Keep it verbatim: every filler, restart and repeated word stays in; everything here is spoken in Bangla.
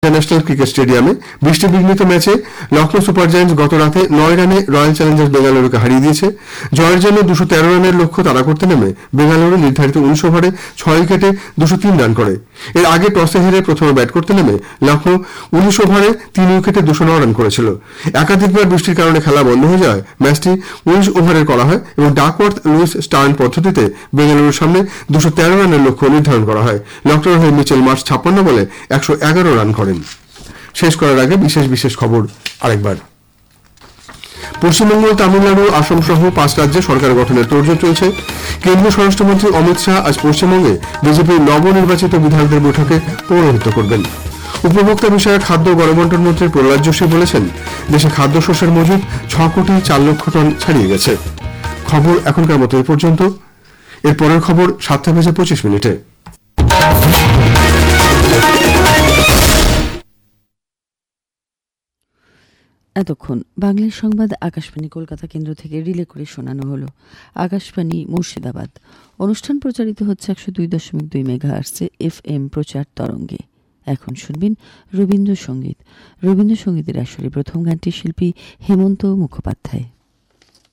ইন্টারন্যাশনাল ক্রিকেট স্টেডিয়ামে বৃষ্টি বিঘ্নিত ম্যাচে লখনৌ সুপার জায়ান্টস গত রাতে নয় রানে রয়্যাল চ্যালেঞ্জার্স বেঙ্গালুরুকে হারিয়ে দিয়েছে। জয়ের জন্য দুশো তেরো রানের লক্ষ্য তাড়া করতে নেমে বেঙ্গালুরু নির্ধারিত উনিশ ওভারে ছয় উইকেটে দুশো তিন রান করে। এর আগে টসে হেরে প্রথমে ব্যাট করতে নেমে লখনৌ উনিশ ওভারে তিন উইকেটে দুশো নয় রান করেছিল। একাধিকবার বৃষ্টির কারণে খেলা বন্ধ হয়ে যাওয়ায় ম্যাচটি উনিশ ওভারের করা হয় এবং ডাকওয়ার্থ লুইস স্টার্ন পদ্ধতিতে বেঙ্গালুরুর সামনে দুশো তেরো রানের লক্ষ্য নির্ধারণ করা হয়। লখনৌর হয়ে মিচেল মার্শ ছাপ্পান্ন বলে একশো এগারো রান করেন। শেষ করার আগে বিশেষ বিশেষ খবর আরেকবার। পশ্চিমবঙ্গ, তামিলনাড়ু, আসাম সহ পাঁচ রাজ্যে সরকার গঠনের তোড়জোড় চলছে। কেন্দ্রীয় স্বরাষ্ট্রমন্ত্রী অমিত শাহ আজ পশ্চিমবঙ্গে বিজেপির নবনির্বাচিত বিধায়কদের বৈঠকে পৌরোহিত্য করবেন। উপভোক্তা বিষয়ক খাদ্য ও গণবন্টন মন্ত্রী প্রহ্লাদ যোশী বলেছেন, দেশে খাদ্যশস্যের মজুদ ছ কোটি চার লক্ষ টন ছাড়িয়ে গেছে। খবর এখনকার মতো এ পর্যন্ত। এর পরের খবর সাতটা বেজে পঁচিশ মিনিটে। এতক্ষণ বাংলার সংবাদ আকাশবাণী কলকাতা কেন্দ্র থেকে রিলে করে শোনানো হলো। আকাশবাণী মুর্শিদাবাদ। অনুষ্ঠান প্রচারিত হচ্ছে একশো দুই দশমিক দুই মেগাহার্টজে এফ এম প্রচার তরঙ্গে। এখন শুনবেন রবীন্দ্রসঙ্গীত। রবীন্দ্রসঙ্গীতের আসরে প্রথম গানটি শিল্পী হেমন্ত মুখোপাধ্যায়।